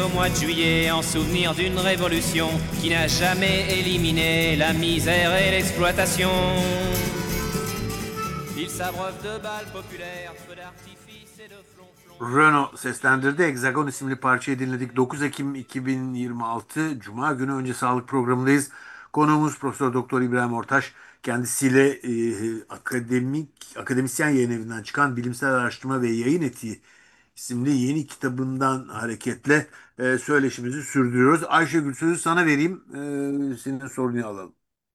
au mois de juillet en souvenir d'une révolution qui n'a jamais éliminé la misère et l'exploitation. Ils s'abreuvent de balles populaires, feux d'artifice et de flonflons. Renault seslendirdi. Hexagon isimli parçayı dinledik. 9 Ekim 2026 Cuma günü Önce Sağlık programındayız. Konuğumuz Profesör Doktor İbrahim Ortaş. Kendisiyle akademisyen yayın evinden çıkan Bilimsel Araştırma ve Yayın Etiği isimli yeni kitabından hareketle söyleşimizi sürdürüyoruz. Ayşegül sözü sana vereyim. Senin sorunu alalım.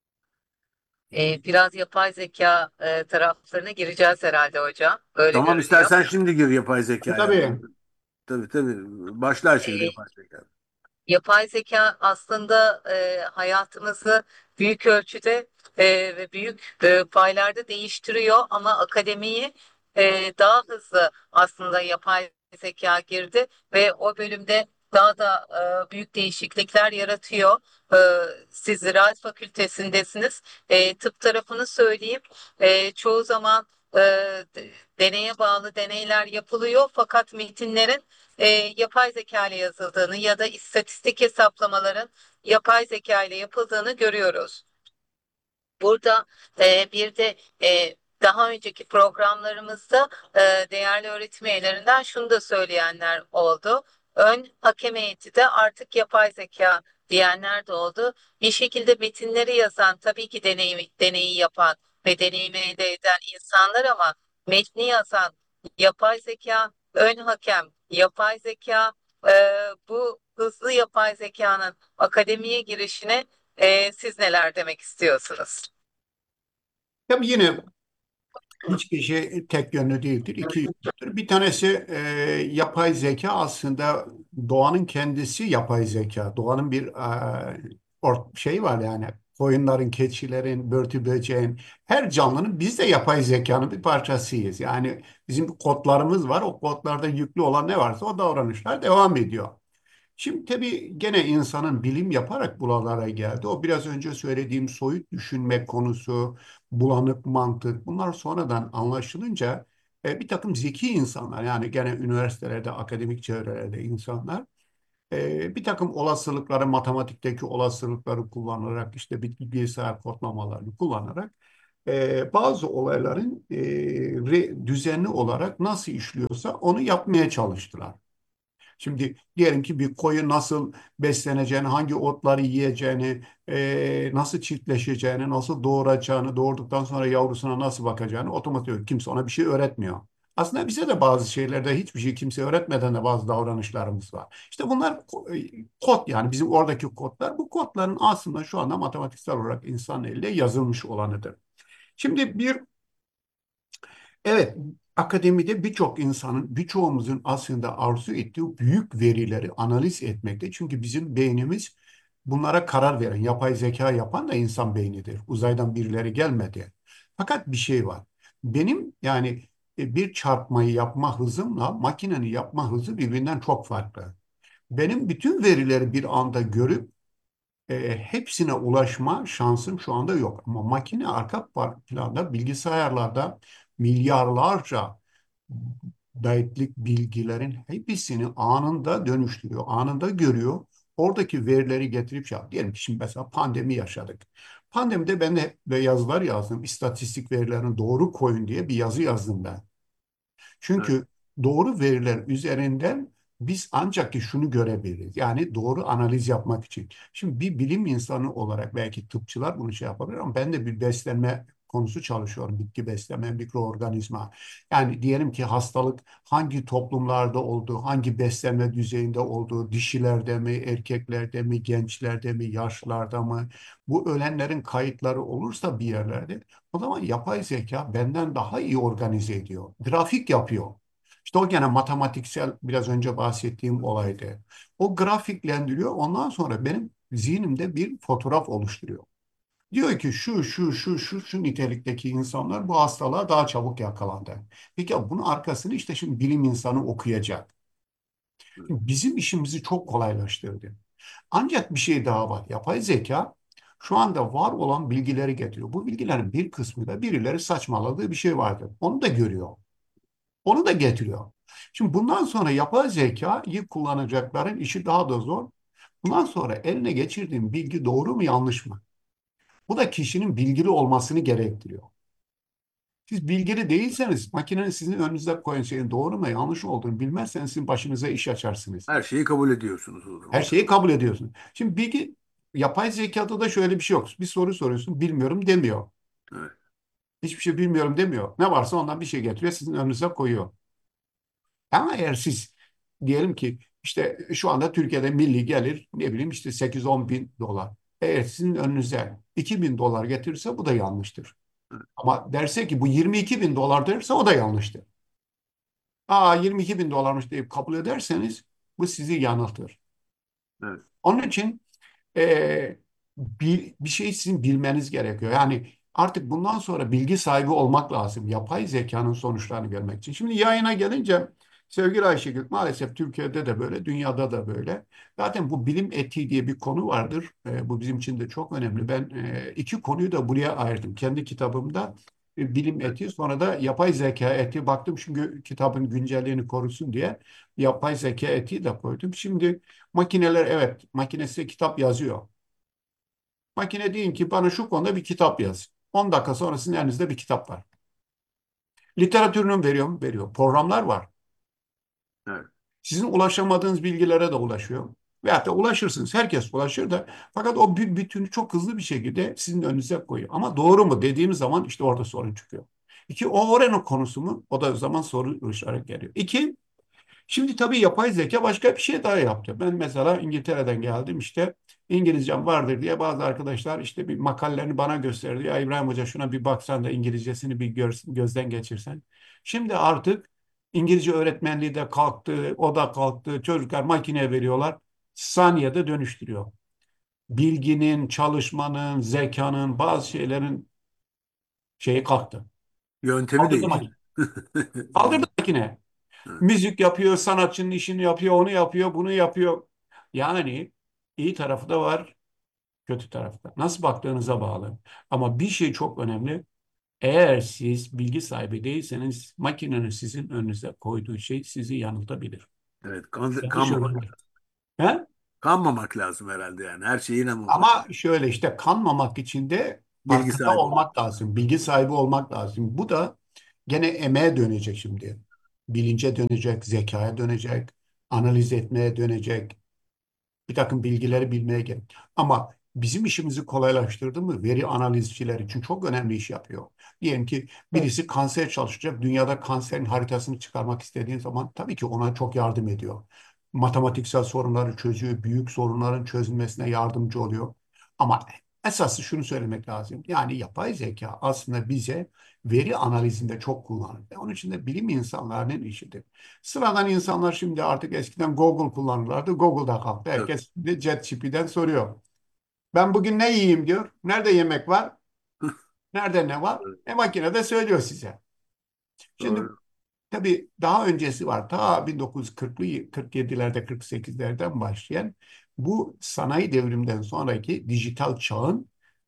Biraz yapay zeka taraflarına gireceğiz herhalde hocam. Öyle Tamam, görünüyor. istersen şimdi gir yapay zekaya. Tabii. Tabii tabii. Başla Ayşegül E, yapay zeka. Yapay zeka aslında hayatımızı büyük ölçüde ve büyük paylarda değiştiriyor ama akademiyi daha hızlı aslında yapay zeka girdi ve o bölümde daha da büyük değişiklikler yaratıyor. E, Siz Ziraat Fakültesindesiniz. Tıp tarafını söyleyeyim. Çoğu zaman deneye bağlı deneyler yapılıyor fakat metinlerin yapay zeka ile yazıldığını ya da istatistik hesaplamaların yapay zeka ile yapıldığını görüyoruz. Burada bir de daha önceki programlarımızda değerli öğretim üyelerinden şunu da söyleyenler oldu. Ön hakem heyeti de artık yapay zeka diyenler de oldu. Bir şekilde metinleri yazan tabii ki deneyi yapan ve deneyimi elde eden insanlar ama metni yazan yapay zeka, ön hakem yapay zeka, bu hızlı yapay zekanın akademiye girişine siz neler demek istiyorsunuz? Tabii yine hiçbir şey tek yönlü değildir. İki yönlüdür. Bir tanesi yapay zeka aslında doğanın kendisi yapay zeka. Doğanın bir şey var yani koyunların, keçilerin, börtü böceğin her canlının biz de yapay zekanın bir parçasıyız. Yani bizim kodlarımız var. O kodlarda yüklü olan ne varsa o davranışlar devam ediyor. Şimdi tabii gene insanın bilim yaparak buralara geldi. O biraz önce söylediğim soyut düşünme konusu, bulanık mantık bunlar sonradan anlaşılınca bir takım zeki insanlar yani gene üniversitelerde, akademik çevrelerde insanlar bir takım olasılıkları, matematikteki olasılıkları kullanarak işte bilgisayar kodlamalarını kullanarak bazı olayların düzenli olarak nasıl işliyorsa onu yapmaya çalıştılar. Şimdi diyelim ki bir koyun nasıl besleneceğini, hangi otları yiyeceğini, nasıl çiftleşeceğini, nasıl doğuracağını, doğurduktan sonra yavrusuna nasıl bakacağını otomatik kimse ona bir şey öğretmiyor. Aslında bize de bazı şeylerde hiçbir şey kimse öğretmeden de bazı davranışlarımız var. İşte bunlar kod yani bizim oradaki kodlar. Bu kodların aslında şu anda matematiksel olarak insan eliyle yazılmış olanıdır. Şimdi evet, akademide birçok insanın, birçoğumuzun aslında arzu ettiği büyük verileri analiz etmekte. Çünkü bizim beynimiz bunlara karar veren, yapay zeka yapan da insan beynidir. Uzaydan birileri gelmedi. Fakat bir şey var. Benim yani bir çarpmayı yapma hızımla makinenin yapma hızı birbirinden çok farklı. Benim bütün verileri bir anda görüp hepsine ulaşma şansım şu anda yok. Ama makine arka planda bilgisayarlarda milyarlarca byte'lik bilgilerin hepsini anında dönüştürüyor, anında görüyor. Oradaki verileri getirip şey diyelim ki şimdi mesela pandemi yaşadık. Pandemide ben de hep yazılar yazdım. İstatistik verilerini doğru koyun diye bir yazı yazdım ben. Evet. Çünkü doğru veriler üzerinden biz ancak ki şunu görebiliriz. Yani doğru analiz yapmak için. Şimdi bir bilim insanı olarak belki tıpçılar bunu şey yapabilir ama ben de bir beslenme konusu çalışıyorum. Bitki besleme, mikroorganizma. Yani diyelim ki hastalık hangi toplumlarda olduğu, hangi beslenme düzeyinde olduğu, dişilerde mi, erkeklerde mi, gençlerde mi, yaşlılarda mı? Bu ölenlerin kayıtları olursa bir yerlerde o zaman yapay zeka benden daha iyi organize ediyor. Grafik yapıyor. İşte o gene matematiksel biraz önce bahsettiğim olaydı. O grafiklendiriyor. Ondan sonra benim zihnimde bir fotoğraf oluşturuyor. Diyor ki şu nitelikteki insanlar bu hastalığa daha çabuk yakalandı. Peki bunun arkasını işte şimdi bilim insanı okuyacak. Şimdi bizim işimizi çok kolaylaştırdı. Ancak bir şey daha var. Yapay zeka şu anda var olan bilgileri getiriyor. Bu bilgilerin bir kısmı da birileri saçmaladığı bir şey vardır. Onu da görüyor. Onu da getiriyor. Şimdi bundan sonra yapay zekayı kullanacakların işi daha da zor. Bundan sonra eline geçirdiğin bilgi doğru mu yanlış mı? Bu da kişinin bilgili olmasını gerektiriyor. Siz bilgili değilseniz makinenin sizin önünüze koyan şeyin doğru mu yanlış mı olduğunu bilmezseniz sizin başınıza iş açarsınız. Her şeyi kabul ediyorsunuz o Her zaman. şeyi kabul ediyorsunuz. Şimdi bilgi yapay zekada da şöyle bir şey yok. Bir soru soruyorsun bilmiyorum demiyor. Evet. Hiçbir şey bilmiyorum demiyor. Ne varsa ondan bir şey getiriyor sizin önünüze koyuyor. Ama eğer siz diyelim ki işte şu anda Türkiye'de milli gelir ne bileyim işte 8-10 bin dolar. Eğer sizin önünüze 2 bin dolar getirirse bu da yanlıştır. Ama derse ki bu 22 bin dolar derse o da yanlıştır. 22 bin dolarmış deyip kabul ederseniz bu sizi yanıltır. Evet. Onun için bir şey sizin bilmeniz gerekiyor. Yani artık bundan sonra bilgi sahibi olmak lazım. Yapay zekanın sonuçlarını görmek için. Şimdi yayına gelince sevgili Ayşegül maalesef Türkiye'de de böyle, dünyada da böyle. Zaten bu bilim etiği diye bir konu vardır. Bu bizim için de çok önemli. Ben iki konuyu da buraya ayırdım. Kendi kitabımda bilim Evet. etiği sonra da yapay zeka etiği baktım çünkü kitabın güncelliğini korusun diye yapay zeka etiği de koydum. Şimdi makineler evet makine size kitap yazıyor. Makine deyin ki bana şu konuda bir kitap yaz. 10 dakika sonra sizin elinizde bir kitap var. Literatürünü veriyorum, veriyor. Programlar var. Evet. Sizin ulaşamadığınız bilgilere de ulaşıyor. Veyahut da ulaşırsınız. Herkes ulaşır da. Fakat o bir bütünü çok hızlı bir şekilde sizin önünüze koyuyor. Ama doğru mu dediğimiz zaman işte orada sorun çıkıyor. İki, o oranın konusu mu? O da o zaman soru işaret geliyor. İki, şimdi tabii yapay zeka başka bir şey daha yaptı. Ben mesela İngiltere'den geldim işte İngilizcem vardır diye bazı arkadaşlar işte bir makalelerini bana gösterdi. Ya İbrahim Hoca şuna bir baksan da İngilizcesini bir gözden geçirsen. Şimdi artık İngilizce öğretmenliği de kalktı, o da kalktı. Çocuklar makineye veriyorlar. Saniyede dönüştürüyor. Bilginin, çalışmanın, zekanın, bazı şeylerin şeyi kalktı. Yöntemi Kaldırdı değişti. makine. Kaldırdı makine. Evet. Müzik yapıyor, sanatçının işini yapıyor, onu yapıyor, bunu yapıyor. Yani iyi tarafı da var, kötü tarafı da. Nasıl baktığınıza bağlı. Ama bir şey çok önemli. Eğer siz bilgi sahibi değilseniz makinenin sizin önünüze koyduğu şey sizi yanıltabilir. Evet. Yanlış Kanmamak. olabilir. He? Kanmamak lazım herhalde yani. Her şeye inanmamak Ama lazım. şöyle işte kanmamak için de Bilgi farkında sahibi olmak. olmak lazım. Bilgi sahibi olmak lazım. Bu da gene emeğe dönecek şimdi. Bilince dönecek, zekaya dönecek, analiz etmeye dönecek. Bir takım bilgileri bilmeye gerek. Ama bizim işimizi kolaylaştırdı mı veri analizciler için çok önemli iş yapıyor. Diyelim ki birisi kanser çalışacak. Dünyada kanserin haritasını çıkarmak istediğin zaman tabii ki ona çok yardım ediyor. Matematiksel sorunları çözüyor. Büyük sorunların çözülmesine yardımcı oluyor. Ama esası şunu söylemek lazım. Yani yapay zeka aslında bize veri analizinde çok kullanılır. Onun için de bilim insanlarının işidir. Sıradan insanlar şimdi artık eskiden Google kullanırlardı. Google'da kalktı. Evet. Herkes şimdi ChatGPT'den soruyor. Ben bugün ne yiyeyim diyor. Nerede yemek var? Nerede ne var? Evet. Makine de söylüyor size. Şimdi Doğru. tabii daha öncesi var. Ta 1940'lı 47'lerde 48'lerden başlayan bu sanayi devriminden sonraki dijital çağın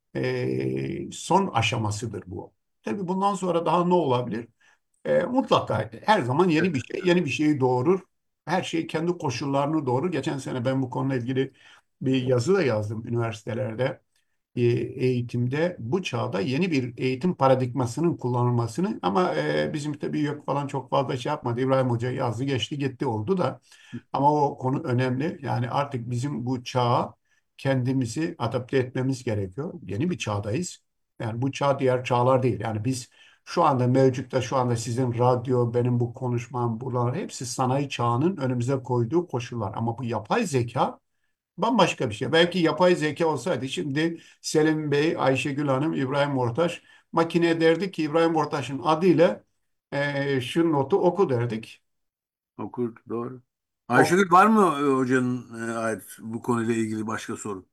son aşamasıdır bu. Tabii bundan sonra daha ne olabilir? Mutlaka her zaman yeni bir şey, yeni bir şeyi doğurur. Her şey kendi koşullarını doğurur. Geçen sene ben bu konuyla ilgili bir yazı da yazdım üniversitelerde, eğitimde. Bu çağda yeni bir eğitim paradigmasının kullanılmasını ama bizim tabii yok falan çok fazla şey yapmadı. İbrahim Hoca yazdı geçti gitti oldu da. Ama o konu önemli. Yani artık bizim bu çağa kendimizi adapte etmemiz gerekiyor. Yeni bir çağdayız. Yani bu çağ diğer çağlar değil. Yani biz şu anda mevcutta şu anda sizin radyo, benim bu konuşmam, bunlar hepsi sanayi çağının önümüze koyduğu koşullar. Ama bu yapay zeka bambaşka bir şey. Belki yapay zeka olsaydı şimdi Selim Bey, Ayşegül Hanım, İbrahim Ortaç makineye derdik ki İbrahim Ortaç'ın adıyla şu notu oku derdik. Okur. Doğru. O, Ayşegül var mı hocanın ait bu konuyla ilgili başka sorun?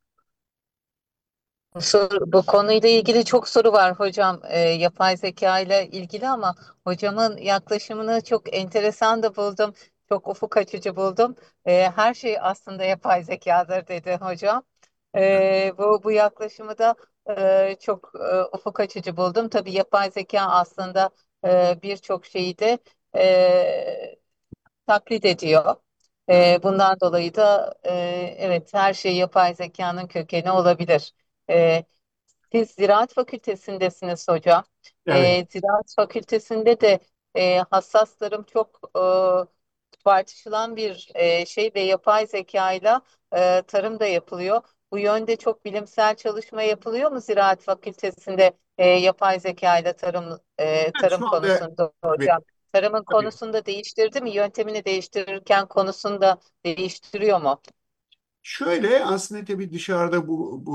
Bu konuyla ilgili çok soru var hocam, yapay zeka ile ilgili, ama hocamın yaklaşımını çok enteresan da buldum. Çok ufuk açıcı buldum. Her şey aslında yapay zekadır dedi hocam. Evet. Bu yaklaşımı da çok ufuk açıcı buldum. Tabii yapay zeka aslında birçok şeyi de taklit ediyor. Bundan dolayı da evet, her şey yapay zekanın kökeni olabilir. E, Siz Ziraat Fakültesindesiniz hocam. Evet. Ziraat Fakültesinde de hassas tarım çok tartışılan bir şey ve yapay zekayla tarım da yapılıyor. Bu yönde çok bilimsel çalışma yapılıyor mu Ziraat Fakültesinde yapay zekayla Evet, tarım şu anda konusunda tabii, hocam? Tarımın tabii. konusunda değiştirdi mi? Yöntemini değiştirirken konusunda değiştiriyor mu? Şöyle aslında tabii dışarıda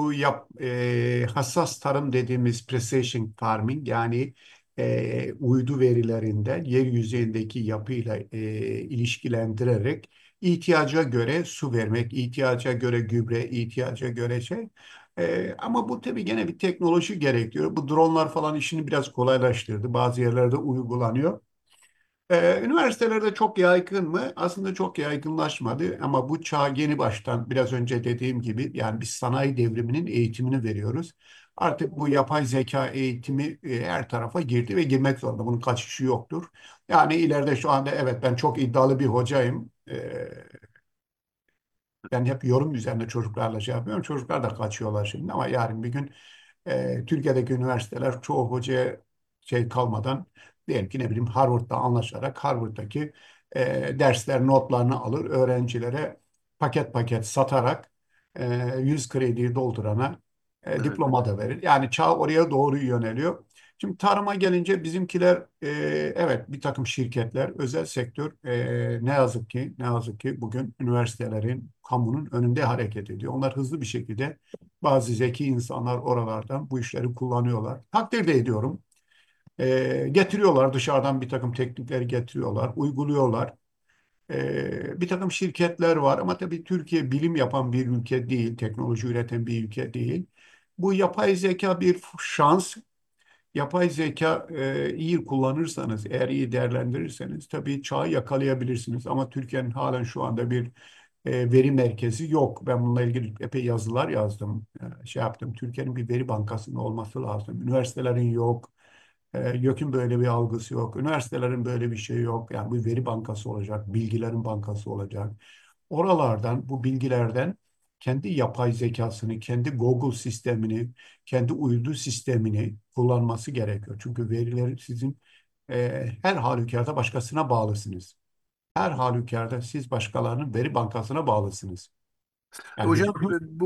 hassas tarım dediğimiz precision farming yani uydu verilerinden yer yüzeyindeki yapıyla ilişkilendirerek ihtiyaca göre su vermek, ihtiyaca göre gübre, ihtiyaca göre şey. Ama bu tabii gene bir teknoloji gerektiriyor. Bu dronlar falan işini biraz kolaylaştırdı. Bazı yerlerde uygulanıyor. Üniversitelerde çok yaygın mı? Aslında çok yaygınlaşmadı ama bu çağ yeni baştan biraz önce dediğim gibi yani biz sanayi devriminin eğitimini veriyoruz. Artık bu yapay zeka eğitimi her tarafa girdi ve girmek zorunda. Bunun kaçışı yoktur. Yani ileride şu anda evet ben çok iddialı bir hocayım. Ben hep yorum üzerine çocuklarla şey yapıyorum. Çocuklar da kaçıyorlar şimdi ama yarın bir gün Türkiye'deki üniversiteler çoğu hocaya şey kalmadan diyelim ki ne bileyim Harvard'da anlaşarak Harvard'daki dersler notlarını alır öğrencilere paket paket satarak 100 krediyi doldurana Evet. diploma da verir. Yani çağ oraya doğru yöneliyor. Şimdi tarıma gelince bizimkiler evet bir takım şirketler, özel sektör ne yazık ki bugün üniversitelerin, kamunun önünde hareket ediyor. Onlar hızlı bir şekilde bazı zeki insanlar oralardan bu işleri kullanıyorlar. Takdir de ediyorum. Getiriyorlar dışarıdan bir takım teknikleri getiriyorlar, uyguluyorlar. Bir takım şirketler var ama tabii Türkiye bilim yapan bir ülke değil, teknoloji üreten bir ülke değil. Bu yapay zeka bir şans. Yapay zeka iyi kullanırsanız, eğer iyi değerlendirirseniz tabii çağı yakalayabilirsiniz. Ama Türkiye'nin halen şu anda bir veri merkezi yok. Ben bununla ilgili epey yazılar yazdım. Şey yaptım. Türkiye'nin bir veri bankasının olması lazım. Üniversitelerin yok. YÖK'ün böyle bir algısı yok. Üniversitelerin böyle bir şey yok. Yani bu veri bankası olacak, bilgilerin bankası olacak. Oralardan, bu bilgilerden kendi yapay zekasını, kendi Google sistemini, kendi uydu sistemini kullanması gerekiyor. Çünkü verileri sizin her halükarda başkasına bağlısınız. Her halükarda siz başkalarının veri bankasına bağlısınız. Yani Hocam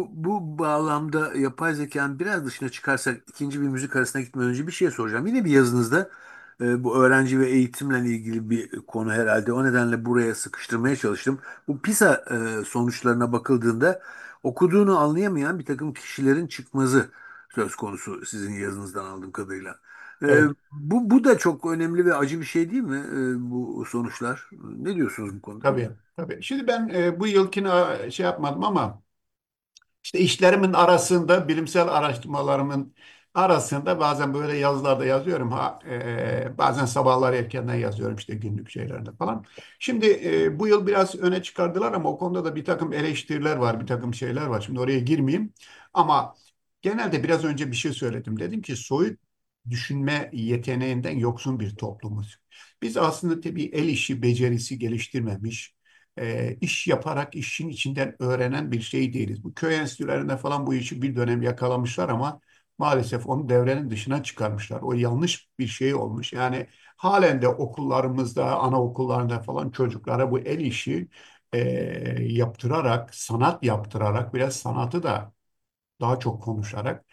bu bağlamda yapay zekanın biraz dışına çıkarsak ikinci bir müzik arasına gitmeden önce bir şey soracağım. Yine bir yazınızda bu öğrenci ve eğitimle ilgili bir konu herhalde. O nedenle buraya sıkıştırmaya çalıştım. Bu PISA sonuçlarına bakıldığında okuduğunu anlayamayan bir takım kişilerin çıkmazı söz konusu sizin yazınızdan aldığım kadarıyla. evet, Bu da çok önemli ve acı bir şey değil mi bu sonuçlar? Ne diyorsunuz bu konuda? tabii, tabii. Şimdi ben bu yılkini şey yapmadım ama İşte işlerimin arasında, bilimsel araştırmalarımın arasında bazen böyle yazılarda yazıyorum. Bazen sabahlar erkenden yazıyorum işte günlük şeylerde falan. Şimdi bu yıl biraz öne çıkardılar ama o konuda da bir takım eleştiriler var, bir takım şeyler var. Şimdi oraya girmeyeyim. Ama genelde biraz önce bir şey söyledim. Dedim ki soyut düşünme yeteneğinden yoksun bir toplumuz. Biz aslında tabii el işi becerisi geliştirmemiş, iş yaparak işin içinden öğrenen bir şey değiliz. Bu köy enstitülerinde falan bu işi bir dönem yakalamışlar ama maalesef onu devrenin dışına çıkarmışlar. O yanlış bir şey olmuş. Yani halen de okullarımızda, anaokullarında falan çocuklara bu el işi e, yaptırarak, sanat yaptırarak, biraz sanatı da daha çok konuşarak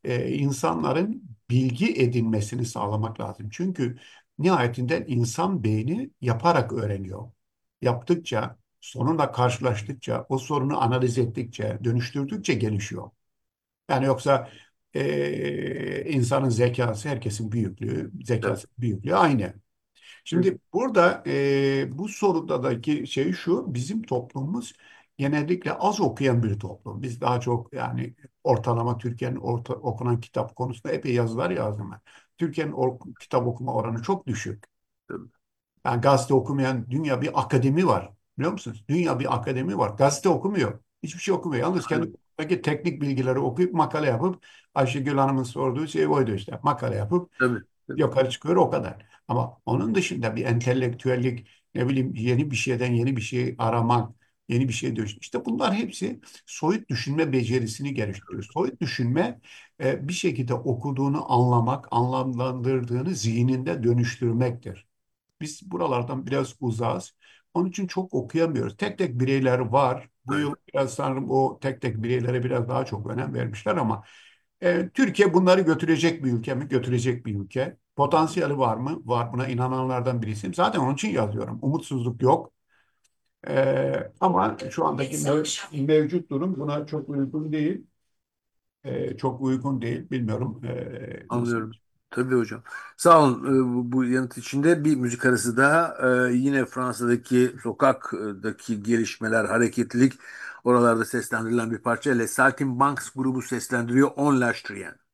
insanların bilgi edinmesini sağlamak lazım. Çünkü nihayetinde insan beyni yaparak öğreniyor. Yaptıkça, sorunla karşılaştıkça, o sorunu analiz ettikçe, dönüştürdükçe gelişiyor. Yani yoksa insanın zekası, herkesin büyüklüğü, Evet. zekası büyüklüğü aynı. Hı. Şimdi burada bu sorudaki şey şu, bizim toplumumuz genellikle az okuyan bir toplum. Biz daha çok yani ortalama Türkiye'nin okunan kitap konusunda epey yazılar yazdım ben. Türkiye'nin kitap okuma oranı çok düşük. Tabii. Yani gazete okumayan dünya bir akademi var. Biliyor musunuz? Dünya bir akademi var. Gazete okumuyor. Hiçbir şey okumuyor. Yalnız kendi Aynen. konusundaki teknik bilgileri okuyup makale yapıp Ayşegül Hanım'ın sorduğu şey oydu işte. Makale yapıp Tabii. Tabii. yukarı çıkıyor o kadar. Ama onun dışında bir entelektüellik ne bileyim yeni bir şeyden yeni bir şey aramak, yeni bir şey dönüştürmek. İşte bunlar hepsi soyut düşünme becerisini geliştiriyor. Soyut düşünme bir şekilde okuduğunu anlamak, anlamlandırdığını zihninde dönüştürmektir. Biz buralardan biraz uzağız. Onun için çok okuyamıyoruz. Tek tek bireyler var. Bu Evet. yıl biraz sanırım o tek tek bireylere biraz daha çok önem vermişler ama Türkiye bunları götürecek bir ülke mi? Götürecek bir ülke. Potansiyeli var mı? Var. Buna inananlardan birisiyim. Zaten onun için yazıyorum. Umutsuzluk yok. Ama şu andaki mevcut durum buna çok uygun değil. Çok uygun değil. Bilmiyorum nasıl. Anlıyorum. Tabii hocam. Sağ olun bu yanıt içinde bir müzik arası daha. Yine Fransa'daki sokaktaki gelişmeler, hareketlilik oralarda seslendirilen bir parça. Les Saltimbanques grubu seslendiriyor On Lâche Rien.